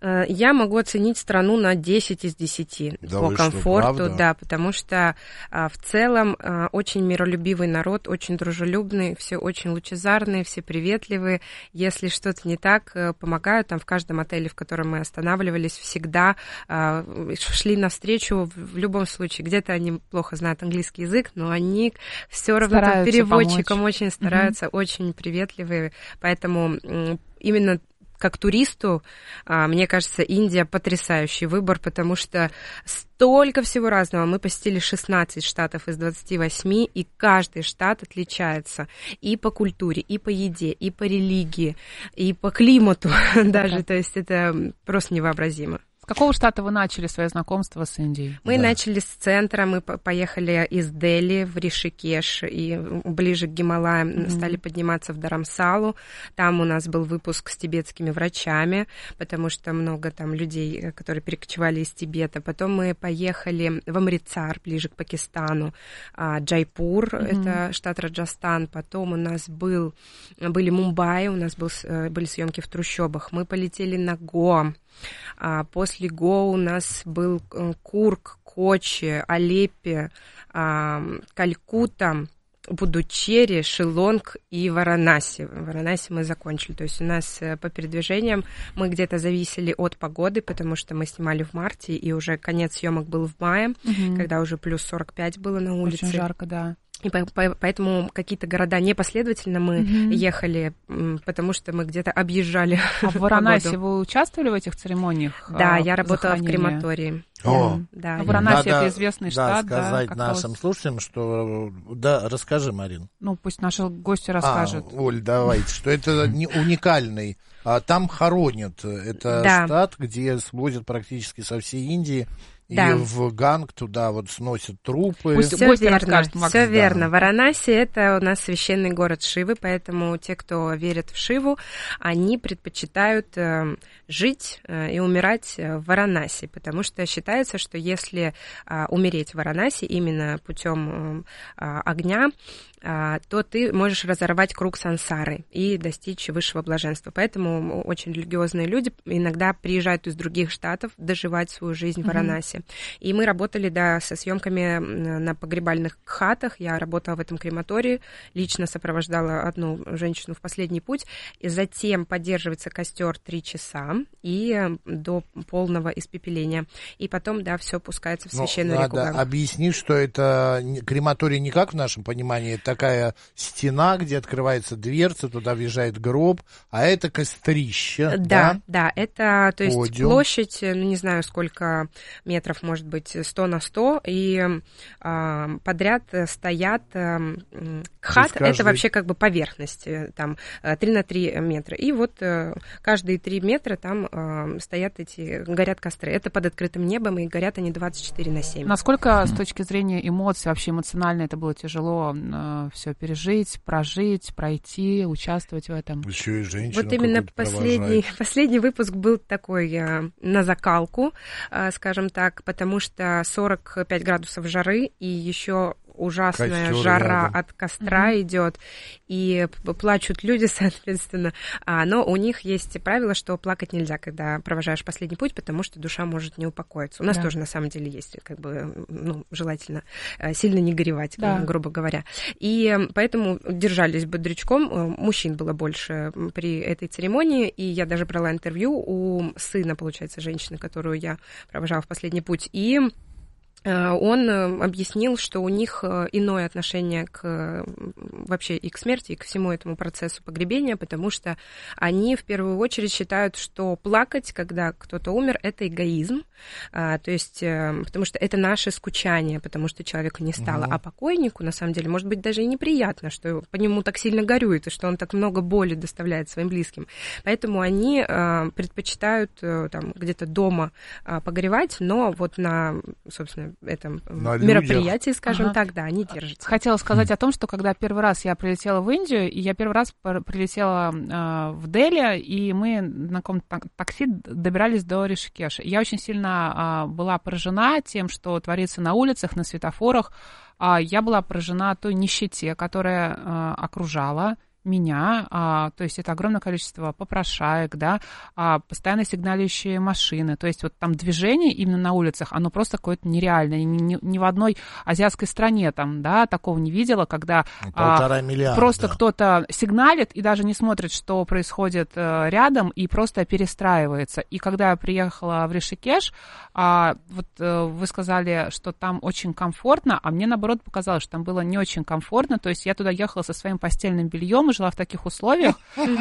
Я могу оценить страну на 10 из 10 по комфорту, да, потому что в целом очень миролюбивый народ, очень дружелюбный, все очень лучезарные, все приветливые. Если что-то не так, помогают. Там в каждом отеле, в котором мы останавливались, всегда шли навстречу в любом случае. Где-то они плохо знают английский язык, но они все равно там переводчиком помочь. Очень стараются, очень приветливые. Поэтому именно как туристу, мне кажется, Индия потрясающий выбор, потому что столько всего разного. Мы посетили 16 штатов из 28, и каждый штат отличается и по культуре, и по еде, и по религии, и по климату даже. То есть это просто невообразимо. С какого штата вы начали свое знакомство с Индией? Мы начали с центра, мы поехали из Дели в Ришикеш и ближе к Гималаям стали подниматься в Dharamsala. Там у нас был выпуск с тибетскими врачами, потому что много там людей, которые перекочевали из Тибета. Потом мы поехали в Амритсар, ближе к Пакистану, Джайпур, это штат Раджастан. Потом у нас были Мумбаи, у нас были съемки в трущобах. Мы полетели на Гоа. После Гоа у нас был Кург, Кочи, Алеппи, Калькутта, Пудучерри, Шиллонг и Варанаси. Варанаси мы закончили. То есть у нас по передвижениям мы где-то зависели от погоды, потому что мы снимали в марте, и уже конец съемок был в мае, когда уже плюс 45 было на улице. Очень жарко, да. И поэтому какие-то города непоследовательно мы ехали, потому что мы где-то объезжали. А в Варанаси вы участвовали в этих церемониях? Да, я работала в крематории. Да. Варанаси — это известный штат. Надо сказать нашим слушателям, что... Да, расскажи, Марин. Ну, пусть наши гости расскажут. Оль, давайте, что это не уникальный. Там хоронят. Это штат, где свозят практически со всей Индии. И в Ганг туда вот сносят трупы. Пусть гости расскажут, Макс. Все верно. Варанаси — это у нас священный город Шивы, поэтому те, кто верит в Шиву, они предпочитают жить и умирать в Варанаси, потому что считается, что если умереть в Варанаси именно путем огня, то ты можешь разорвать круг сансары и достичь высшего блаженства. Поэтому очень религиозные люди иногда приезжают из других штатов доживать свою жизнь в Варанаси. И мы работали, со съемками на погребальных хатах. Я работала в этом крематории, лично сопровождала одну женщину в последний путь. И затем поддерживается костер 3 часа и до полного испепеления. И потом, все пускается в священную реку Ганг. Надо объяснить, что это крематорий не как в нашем понимании, это такая стена, где открывается дверца, туда въезжает гроб, а это кострище. Да, это, то есть подиум. Площадь, не знаю, сколько метров, может быть, 100 на 100, и подряд стоят хат, это вообще как бы поверхность, там 3 на 3 метра, и вот каждые 3 метра там стоят горят костры. Это под открытым небом, и горят они 24 на 7. Насколько с точки зрения эмоций, вообще эмоционально это было тяжело все пережить, прожить, пройти, участвовать в этом? Еще и женщину. Вот именно последний выпуск был такой на закалку, скажем так, потому что 45 градусов жары и еще ужасная костер жара рядом. От костра идет, и плачут люди, соответственно. Но у них есть правило, что плакать нельзя, когда провожаешь последний путь, потому что душа может не упокоиться. У нас тоже, на самом деле, есть, желательно сильно не горевать, грубо говоря. И поэтому держались бодрячком. Мужчин было больше при этой церемонии, и я даже брала интервью у сына, получается, женщины, которую я провожала в последний путь, и он объяснил, что у них иное отношение вообще и к смерти, и к всему этому процессу погребения, потому что они в первую очередь считают, что плакать, когда кто-то умер, это эгоизм, то есть, потому что это наше скучание, потому что человеку не стало, а покойнику, на самом деле, может быть, даже и неприятно, что по нему так сильно горюет, и что он так много боли доставляет своим близким. Поэтому они предпочитают там где-то дома погревать, но вот на, собственно, этом мероприятии, скажем так, они держатся. Хотела сказать о том, что когда первый раз я прилетела в Индию, и я первый раз прилетела в Дели, и мы на каком-то такси добирались до Ришикеша. Я очень сильно была поражена тем, что творится на улицах, на светофорах. Я была поражена той нищете, которая окружала меня, то есть это огромное количество попрошаек, да, постоянно сигналищие машины, то есть вот там движение именно на улицах, оно просто какое-то нереальное, ни в одной азиатской стране там, да, такого не видела, когда 1,5 миллиарда. Просто кто-то сигналит и даже не смотрит, что происходит рядом, и просто перестраивается. И когда я приехала в Ришикеш, вот вы сказали, что там очень комфортно, а мне, наоборот, показалось, что там было не очень комфортно, то есть я туда ехала со своим постельным бельем, жила в таких условиях,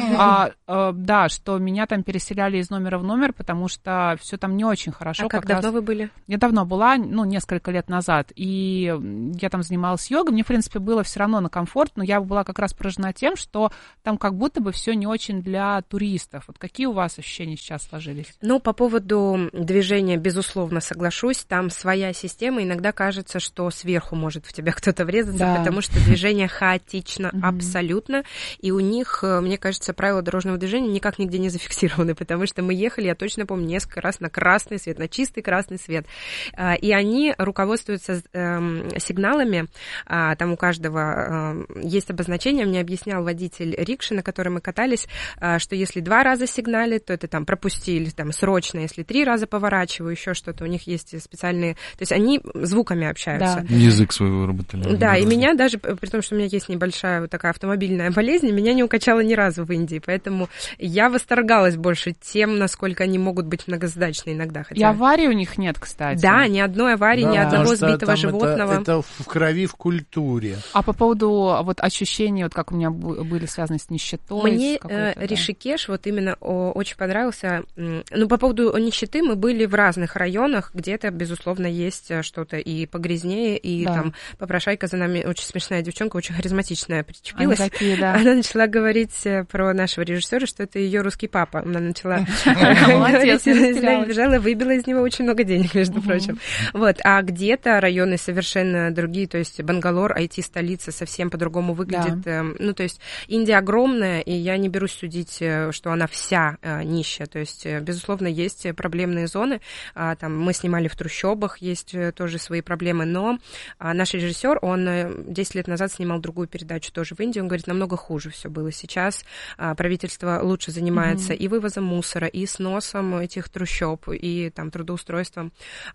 да, что меня там переселяли из номера в номер, потому что все там не очень хорошо. А как давно вы были? Я давно была, несколько лет назад, и я там занималась йогой, мне, в принципе, было все равно на комфорт, но я была как раз поражена тем, что там как будто бы все не очень для туристов. Вот какие у вас ощущения сейчас сложились? По поводу движения, безусловно, соглашусь, там своя система, иногда кажется, что сверху может в тебя кто-то врезаться, да. Потому что движение хаотично абсолютно. И у них, мне кажется, правила дорожного движения никак нигде не зафиксированы, потому что мы ехали, я точно помню, несколько раз на красный свет, на чистый красный свет. И они руководствуются сигналами, там у каждого есть обозначение, мне объяснял водитель рикши, на которой мы катались, что если 2 раза сигналит, то это там пропустили, там срочно, если 3 раза поворачиваю, еще что-то, у них есть специальные, то есть они звуками общаются. Да. Язык свой выработали. Да, и меня даже, при том, что у меня есть небольшая вот такая автомобильная болезнь, меня не укачало ни разу в Индии, поэтому я восторгалась больше тем, насколько они могут быть многозадачны иногда. И аварий у них нет, кстати. Да, ни одной аварии, ни одного сбитого животного. Это в крови, в культуре. А по поводу вот ощущений, вот как у меня были связаны с нищетой? Мне Ришикеш вот именно очень понравился. По поводу нищеты мы были в разных районах, где-то, безусловно, есть что-то и погрязнее, и там попрошайка за нами, очень смешная девчонка, очень харизматичная, причепилась. Они такие, да. Она начала говорить про нашего режиссера, что это ее русский папа. Она начала говорить, бежала, выбила из него очень много денег, между прочим. Вот. А где-то районы совершенно другие, то есть Бангалор, IT-столица, совсем по-другому выглядит. То есть Индия огромная, и я не берусь судить, что она вся нищая. То есть, безусловно, есть проблемные зоны. Там мы снимали в трущобах, есть тоже свои проблемы, но наш режиссер, он 10 лет назад снимал другую передачу тоже в Индии, он говорит, намного хуже все было. Сейчас правительство лучше занимается и вывозом мусора, и сносом этих трущоб, и там трудоустройством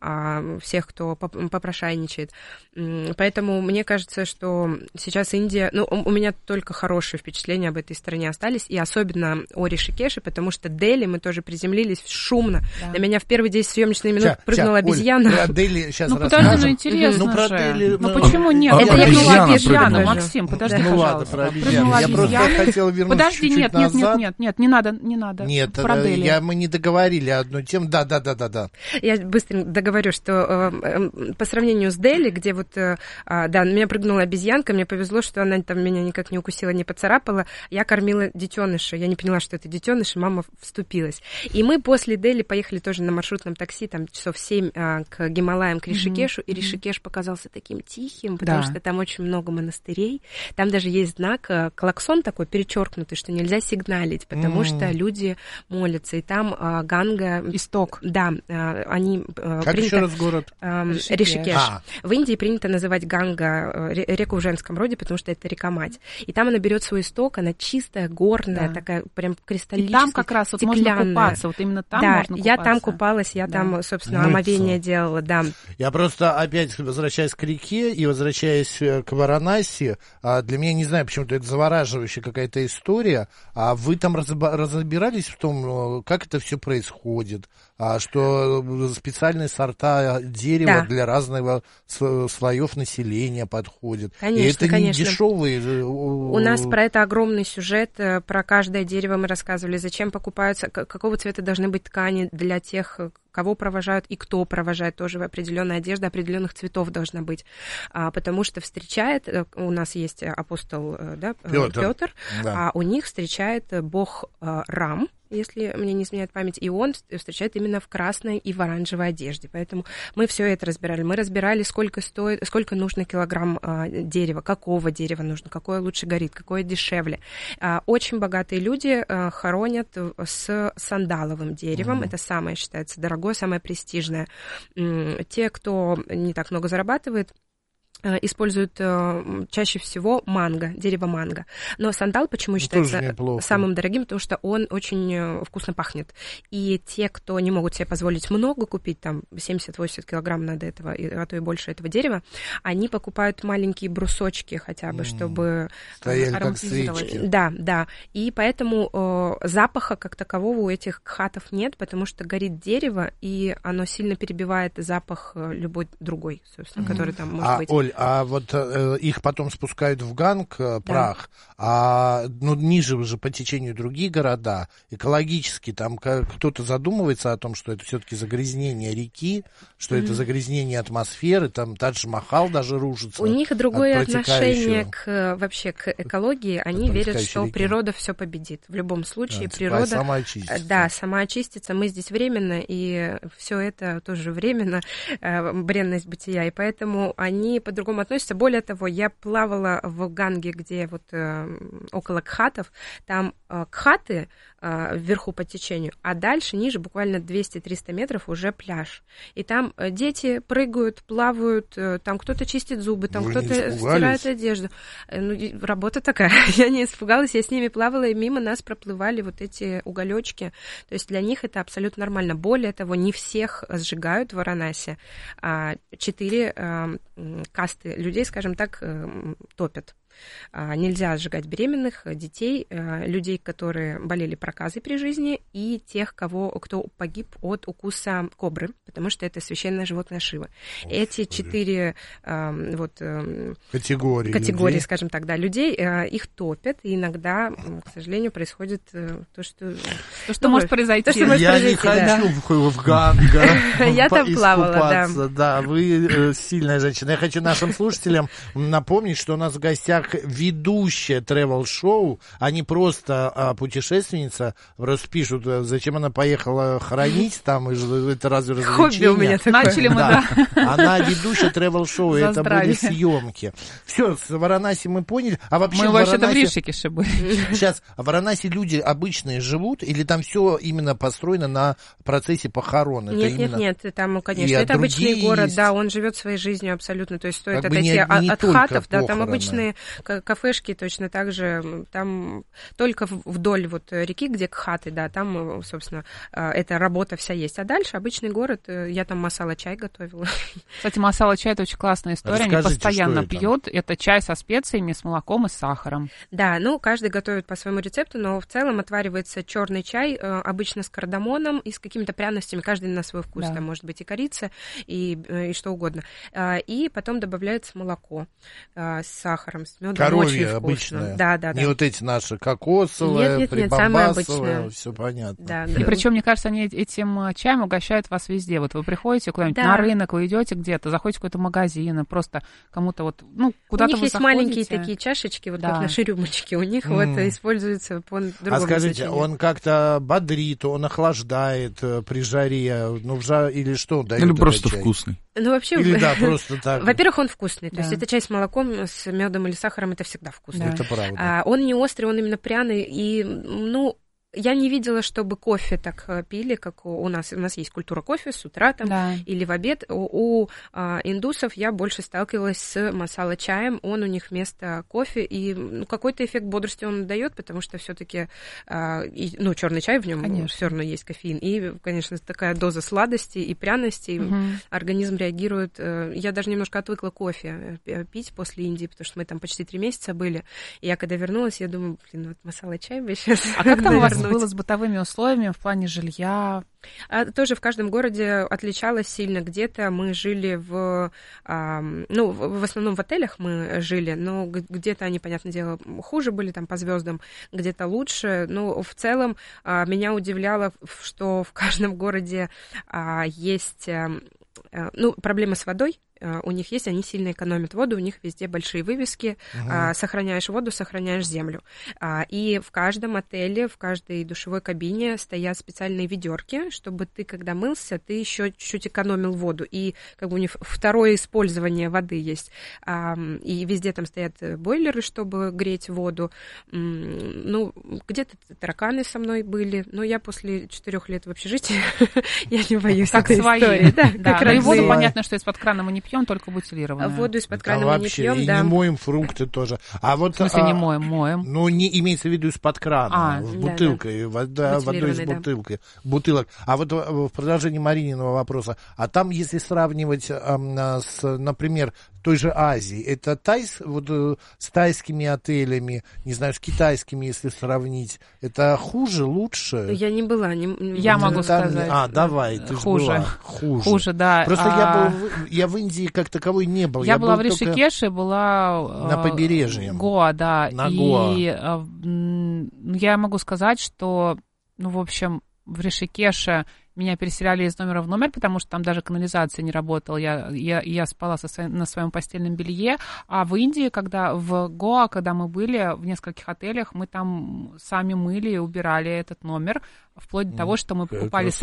всех, кто попрошайничает. Поэтому мне кажется, что сейчас Индия... у меня только хорошие впечатления об этой стране остались, и особенно о Ришикеше, потому что Дели мы тоже приземлились шумно. Да. На меня в первый 10 съемочных минут прыгнула обезьяна. Про Дели сейчас подожди, интересно про Дели... почему нет? Это я обезьяна, Максим, подожди, пожалуйста. Про обезьяну. Я просто хотел вернуться подожди, чуть-чуть назад. Нет, не надо. Нет, мы не договорили одну тему. Да. Я быстро договорю, что по сравнению с Дели, где вот, на меня прыгнула обезьянка, мне повезло, что она там меня никак не укусила, не поцарапала. Я кормила детеныша. Я не поняла, что это детеныш, и мама вступилась. И мы после Дели поехали тоже на маршрутном такси, там часов 7 к Гималаям, к Ришикешу, и Ришикеш показался таким тихим, потому что там очень много монастырей. Там даже есть знак, клаксон такой перечеркнутый, что нельзя сигналить, потому что люди молятся. И там Ганга... Исток. Да, они... Как еще раз город? Ришикеш. В Индии принято называть Ганга реку в женском роде, потому что это река-мать. И там она берет свой исток, она чистая, горная, такая прям кристаллическая, и там как раз вот можно купаться, вот именно там можно купаться. Я там купалась, я там, собственно, омовение делала, да. Я просто опять, возвращаясь к реке и возвращаясь к Варанаси, для меня, не знаю, почему-то это завораживающая какая-то история, а вы там разбирались в том, как это все происходит, что специальные сорта дерева для разных слоев населения подходят. Конечно, и это конечно. Не дешевые. У нас про это огромный сюжет, про каждое дерево мы рассказывали, зачем покупаются, какого цвета должны быть ткани для тех, кого провожают и кто провожает, тоже определенная одежда определенных цветов должна быть, потому что встречает, у нас есть апостол Петр, а у них встречает бог Рам, если мне не изменяет память, и он встречает именно в красной и в оранжевой одежде. Поэтому мы все это разбирали. Мы разбирали, сколько стоит, сколько нужно килограмм дерева, какого дерева нужно, какое лучше горит, какое дешевле. Очень богатые люди хоронят с сандаловым деревом. Это самое считается дорогое, самое престижное. Те, кто не так много зарабатывает, используют чаще всего манго, дерево манго. Но сандал почему считается самым дорогим? Потому что он очень вкусно пахнет. И те, кто не могут себе позволить много купить, там 70-80 килограмм надо этого, а то и больше этого дерева, они покупают маленькие брусочки хотя бы, чтобы ароматизировать. Да. И поэтому запаха как такового у этих кхатов нет, потому что горит дерево, и оно сильно перебивает запах любой другой, собственно, который там может быть. Оль, а вот их потом спускают в Ганг, прах, ниже уже по течению другие города, экологически, там кто-то задумывается о том, что это все-таки загрязнение реки, что это загрязнение атмосферы, там Тадж-Махал даже рушится. У них другое отношение к экологии, они верят, что природа все победит. В любом случае природа сама очистится. Да, сама очистится. Мы здесь временно, и все это тоже временно, бренность бытия, и поэтому они по-другому относятся. Более того, я плавала в Ганге, где вот около кхатов, там кхаты вверху по течению, а дальше, ниже, буквально 200-300 метров, уже пляж. И там дети прыгают, плавают, там кто-то чистит зубы, там кто-то стирает одежду. Работа такая. Я не испугалась, я с ними плавала, и мимо нас проплывали вот эти уголечки. То есть для них это абсолютно нормально. Более того, не всех сжигают в Варанаси. 4 касты людей, скажем так, топят. Нельзя сжигать беременных, детей, людей, которые болели проказой при жизни, и тех, кто погиб от укуса кобры, потому что это священное животное Шива. Эти 4 категории, скажем так, людей, их топят, и иногда, к сожалению, происходит то, что может произойти. Я не хочу в Ганга. Я там плавала, да. Вы сильная женщина. Я хочу нашим слушателям напомнить, что у нас в гостях ведущая тревел-шоу, а не просто путешественница. Просто пишут, зачем она поехала хоронить там, это разве развлечение? Хобби у меня такое. Начали мы, да. Она ведущая тревел-шоу, и это были съемки. Все, с Варанаси мы поняли. А вообще мы вообще-то в Ришикеше были. Сейчас, в Варанаси люди обычные живут, или там все именно построено на процессе похорон? Нет, там, конечно, это обычный город, да, он живет своей жизнью абсолютно, то есть стоит отойти от хатов, да, там обычные кафешки точно так же, там только вдоль вот реки, где хаты, да, там, собственно, эта работа вся есть. А дальше обычный город, я там масала-чай готовила. Кстати, масала-чай — это очень классная история, они постоянно пьют. Это чай со специями, с молоком и с сахаром. Да, каждый готовит по своему рецепту, но в целом отваривается черный чай, обычно с кардамоном и с какими-то пряностями, каждый на свой вкус, там может быть и корица, и что угодно. И потом добавляется молоко с сахаром, с медом. Коровье обычное. Да. Не вот эти наши кокосовые, прибамбасовые, все понятно. Да. И причем, мне кажется, они этим чаем угощают вас везде. Вот вы приходите куда-нибудь на рынок, вы идете где-то, заходите в какой-то магазин, просто кому-то куда-то вы заходите. У них есть маленькие такие чашечки, как наши рюмочки, у них используются по другому. А скажите, он как-то бодрит, он охлаждает при жаре, или что он дает? Или просто вкусный. Вообще, или просто так. Во-первых, он вкусный. То есть это чай с молоком, с медом или сахаром, это всегда вкусно. Это правда. Он не острый, он именно пряный. И, я не видела, чтобы кофе так пили, как у нас. У нас есть культура кофе с утра там, или в обед. У индусов я больше сталкивалась с масала-чаем. Он у них вместо кофе. И какой-то эффект бодрости он дает, потому что все-таки черный чай в нем все равно есть кофеин. И, конечно, такая доза сладости и пряности. Организм реагирует. Я даже немножко отвыкла кофе пить после Индии, потому что мы там почти 3 месяца были. И я когда вернулась, я думаю, масала-чай бы сейчас. А как там у вас было с бытовыми условиями в плане жилья? Тоже в каждом городе отличалось сильно. Где-то мы жили в основном в отелях мы жили, но где-то они, понятное дело, хуже были там по звездам, где-то лучше. Но в целом меня удивляло, что в каждом городе есть проблемы с водой. У них есть, они сильно экономят воду, у них везде большие вывески, сохраняешь воду, сохраняешь землю. И в каждом отеле, в каждой душевой кабине стоят специальные ведерки, чтобы ты, когда мылся, ты еще чуть-чуть экономил воду. И как бы у них второе использование воды есть. И везде там стоят бойлеры, чтобы греть воду. Где-то тараканы со мной были, но я после 4 лет в общежитии, я не боюсь этой истории. Да, и воду, понятно, что из-под крана мы не пьем, пьем, только бутилированную. Воду из-под крана мы не пьем, и да. не моем фрукты тоже. А вот, в смысле, не моем? Ну, не имеется в виду из-под крана, в бутылкой, водой из бутылок. А вот в продолжении Марининого вопроса, а там, если сравнивать с, например, той же Азии, это с тайскими отелями, не знаю, с китайскими, если сравнить, это хуже, лучше? Я не была. Я могу сказать. Давай, ты хуже. Была. Хуже, да. Просто я в Индии как таковой не был. Я была в Ришикеше, была... На побережье. Гоа, да. На Гоа. И я могу сказать, что, в общем, в Ришикеше меня переселяли из номера в номер, потому что там даже канализация не работала. Я спала на своем постельном белье. А в Индии, в Гоа, когда мы были в нескольких отелях, мы там сами мыли и убирали этот номер, вплоть до того, что мы покупали